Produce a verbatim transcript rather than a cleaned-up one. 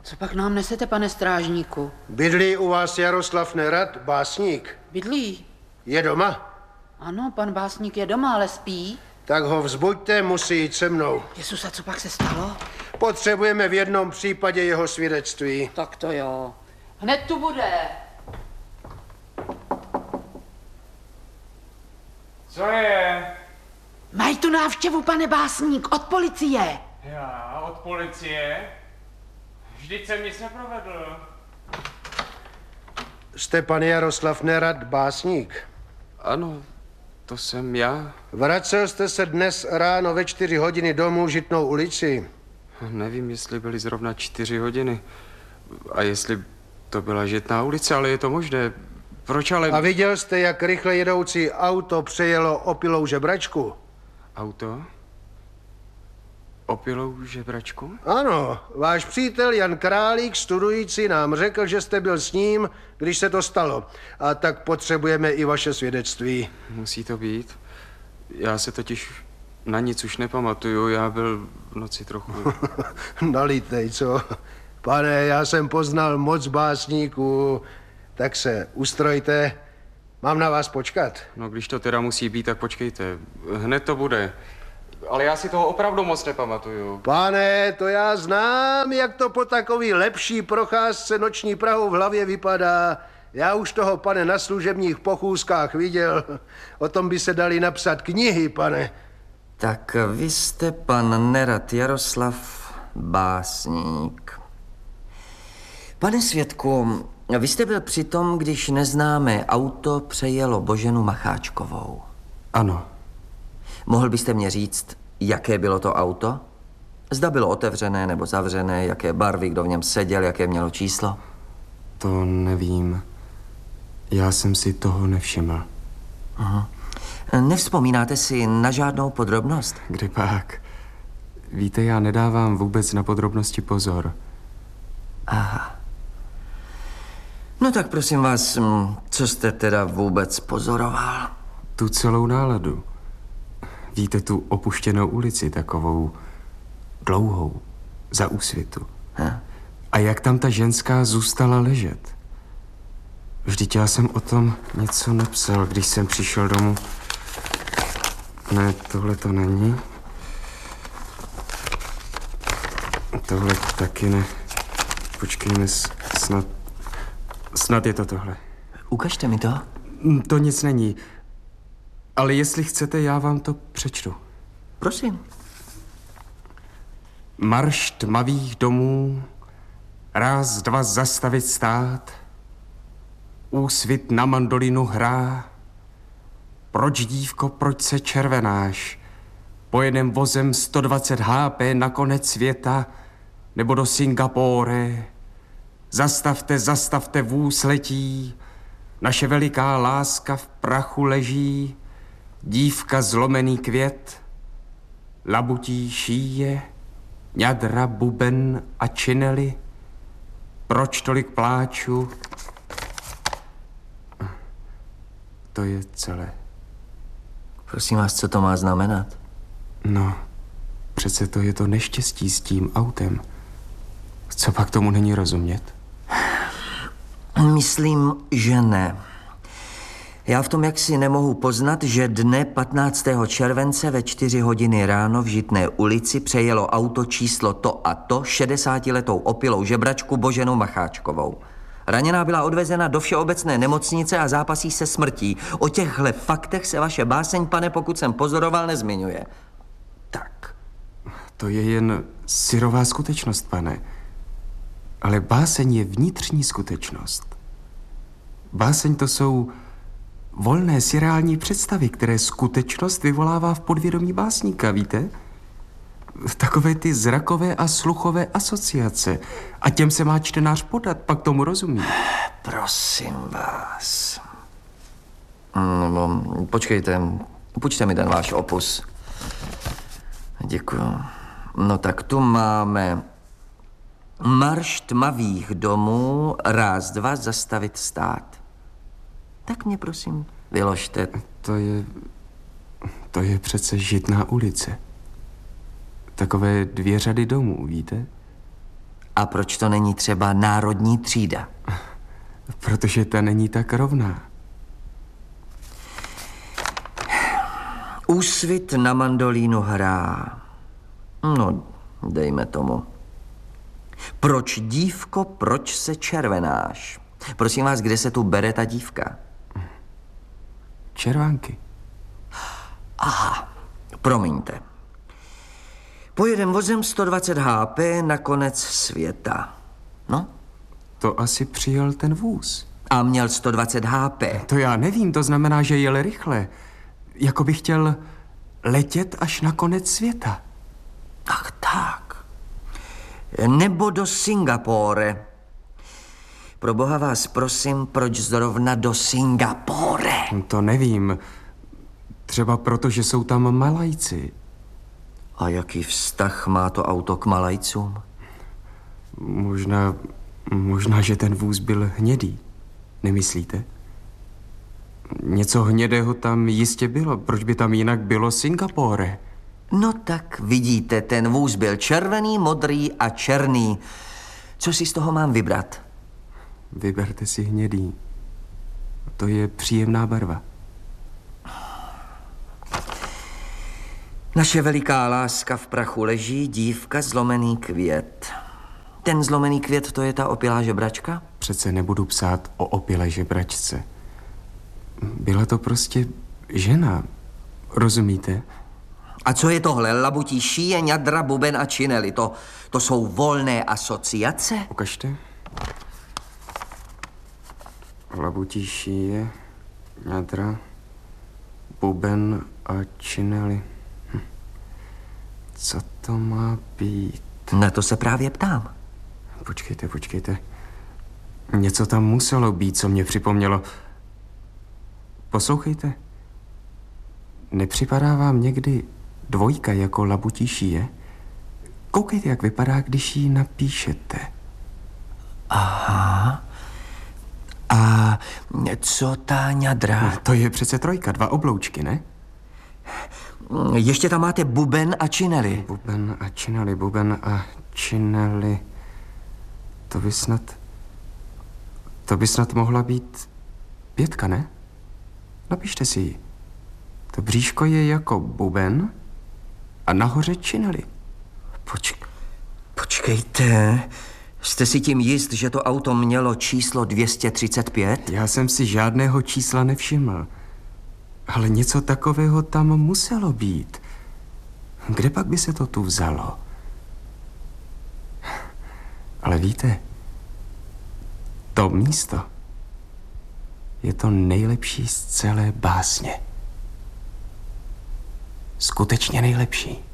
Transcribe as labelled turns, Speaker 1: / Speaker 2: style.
Speaker 1: Co pak nám nesete, pane strážníku?
Speaker 2: Bydlí u vás Jaroslav Nerad, básník?
Speaker 1: Bydlí.
Speaker 2: Je doma?
Speaker 1: Ano, pan básník je doma, ale spí.
Speaker 2: Tak ho vzbuďte, musí jít se mnou.
Speaker 1: Jezus, a co pak se stalo?
Speaker 2: Potřebujeme v jednom případě jeho svědectví.
Speaker 1: Tak to jo. Hned tu bude.
Speaker 3: Co je?
Speaker 1: Mají tu návštěvu, pane básník, od policie.
Speaker 3: Já, od policie? Vždyť jsem nic neprovedl.
Speaker 2: Jste pan Jaroslav Nerad, básník?
Speaker 4: Ano, to jsem já.
Speaker 2: Vracel jste se dnes ráno ve čtyři hodiny domů Žitnou ulici?
Speaker 4: Nevím, jestli byly zrovna čtyři hodiny a jestli to byla Žitná ulice, ale je to možné. Proč ale...
Speaker 2: A viděl jste, jak rychle jedoucí auto přejelo opilou žebračku?
Speaker 4: Auto? Opilou žebračku?
Speaker 2: Ano, váš přítel Jan Králík, studující, nám řekl, že jste byl s ním, když se to stalo. A tak potřebujeme i vaše svědectví.
Speaker 4: Musí to být. Já se totiž na nic už nepamatuju, já byl v noci trochu...
Speaker 2: Nalitej, co? Pane, já jsem poznal moc básníků, tak se ustrojte. Mám na vás počkat.
Speaker 4: No, když to teda musí být, tak počkejte. Hned to bude. Ale já si toho opravdu moc nepamatuju.
Speaker 2: Pane, to já znám, jak to po takový lepší procházce noční Prahou v hlavě vypadá. Já už toho, pane, na služebních pochůzkách viděl. O tom by se dali napsat knihy, pane.
Speaker 5: Tak vy jste pan Nerad Jaroslav, básník. Pane svědku, vy jste byl při tom, když neznámé auto přejelo Boženu Macháčkovou.
Speaker 4: Ano.
Speaker 5: Mohl byste mě říct, jaké bylo to auto? Zda bylo otevřené nebo zavřené, jaké barvy, kdo v něm seděl, jaké mělo číslo?
Speaker 4: To nevím. Já jsem si toho nevšiml.
Speaker 5: Aha. Nevzpomínáte si na žádnou podrobnost?
Speaker 4: Kde pak? Víte, já nedávám vůbec na podrobnosti pozor.
Speaker 5: Aha. No tak prosím vás, co jste teda vůbec pozoroval?
Speaker 4: Tu celou náladu. Víte tu opuštěnou ulici, takovou dlouhou, za Úsvitu.
Speaker 5: Ha?
Speaker 4: A jak tam ta ženská zůstala ležet? Vždyť já jsem o tom něco napsal, když jsem přišel domů. Ne, tohle to není. Tohle taky ne. Počkejme, snad... Snad je to tohle.
Speaker 5: Ukažte mi to.
Speaker 4: To nic není. Ale jestli chcete, já vám to přečtu.
Speaker 5: Prosím.
Speaker 4: Marš tmavých domů, ráz dva zastavit stát, Úsvit na mandolinu hrá. Proč, dívko, proč se červenáš? Pojedem vozem sto dvacet há pé na konec světa, nebo do Singapore. Zastavte, zastavte, vůz letí, naše veliká láska v prachu leží, dívka zlomený květ, labutí šíje, ňadra, buben a činely. Proč tolik pláču? To je celé.
Speaker 5: Prosím vás, co to má znamenat?
Speaker 4: No, přece to je to neštěstí s tím autem. Co pak tomu není rozumět?
Speaker 5: Myslím, že ne. Já v tom jaksi nemohu poznat, že dne patnáctého července ve čtyři hodiny ráno v Žitné ulici přejelo auto číslo to a to šedesátiletou opilou žebračku Boženu Macháčkovou. Raněná byla odvezena do všeobecné nemocnice a zápasí se smrtí. O těchhle faktech se vaše báseň, pane, pokud jsem pozoroval, nezmiňuje. Tak.
Speaker 4: To je jen syrová skutečnost, pane. Ale báseň je vnitřní skutečnost. Báseň to jsou volné sirální představy, které skutečnost vyvolává v podvědomí básníka, víte? Takové ty zrakové a sluchové asociace. A těm se má čtenář podat, pak tomu rozumí.
Speaker 5: Prosím vás. No, počkejte, půjčte mi ten váš opus. Děkuju. No tak tu máme Marš tmavých domů, ráz dva zastavit stát. Tak mě prosím vyložte.
Speaker 4: To je... To je přece Žitná ulice. Takové dvě řady domů, víte?
Speaker 5: A proč to není třeba národní třída?
Speaker 4: Protože ta není tak rovná.
Speaker 5: Úsvit na mandolínu hrá. No, dejme tomu. Proč, dívko, proč se červenáš? Prosím vás, kde se tu bere ta dívka?
Speaker 4: Červánky.
Speaker 5: Aha, promiňte. Pojedem vozem sto dvacet hápé na konec světa. No?
Speaker 4: To asi přijel ten vůz.
Speaker 5: A měl sto dvacet hápé.
Speaker 4: To já nevím, to znamená, že jel rychle. Jako by chtěl letět až na konec světa.
Speaker 5: Ach tak. Nebo do Singapore. Pro boha vás prosím, proč zrovna do Singapore?
Speaker 4: To nevím. Třeba proto, že jsou tam Malajci.
Speaker 5: A jaký vztah má to auto k Malajcům?
Speaker 4: Možná, možná, že ten vůz byl hnědý. Nemyslíte? Něco hnědého tam jistě bylo. Proč by tam jinak bylo Singapore?
Speaker 5: No tak vidíte, ten vůz byl červený, modrý a černý. Co si z toho mám vybrat?
Speaker 4: Vyberte si hnědý. To je příjemná barva.
Speaker 5: Naše veliká láska v prachu leží, dívka zlomený květ. Ten zlomený květ, to je ta opilá žebračka?
Speaker 4: Přece nebudu psát o opilé žebračce. Byla to prostě žena. Rozumíte?
Speaker 5: A co je tohle? Labutí šíje, ňadra, buben a činely. To, to jsou volné asociace?
Speaker 4: Ukažte. Labutí šíje, ňadra, buben a činely. Hm. Co to má být?
Speaker 5: Na to se právě ptám.
Speaker 4: Počkejte, počkejte. Něco tam muselo být, co mě připomnělo. Poslouchejte. Nepřipadá vám někdy dvojka jako labutí šíje? Koukejte, jak vypadá, když ji napíšete.
Speaker 5: Aha. A co ta ňadra?
Speaker 4: To je přece trojka, dva obloučky, ne?
Speaker 5: Ještě tam máte buben a činely.
Speaker 4: Buben a činely, buben a činely. To by snad... To by snad mohla být pětka, ne? Napište si ji. To bříško je jako buben a nahoře činely.
Speaker 5: Počk- počkejte, jste si tím jist, že to auto mělo číslo dvě stě třicet pět?
Speaker 4: Já jsem si žádného čísla nevšiml. Ale něco takového tam muselo být. Kde pak by se to tu vzalo? Ale víte, to místo je to nejlepší z celé básně. Skutečně nejlepší.